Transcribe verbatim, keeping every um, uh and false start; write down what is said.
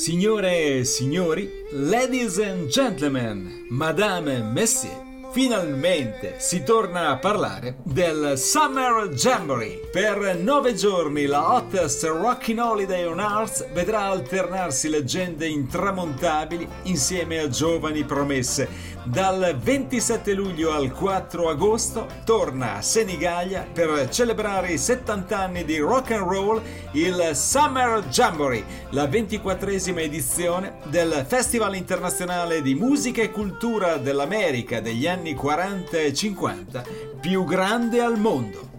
Signore e signori, ladies and gentlemen, madame e messieurs, finalmente si torna a parlare del Summer Jamboree. Per nove giorni la hottest Rockin' Holiday on Earth vedrà alternarsi leggende intramontabili insieme a giovani promesse. Dal ventisette luglio al quattro agosto torna a Senigallia per celebrare i settanta anni di rock and roll il Summer Jamboree, la ventiquattresima edizione del Festival internazionale di musica e cultura dell'America degli anni quaranta e cinquanta più grande al mondo.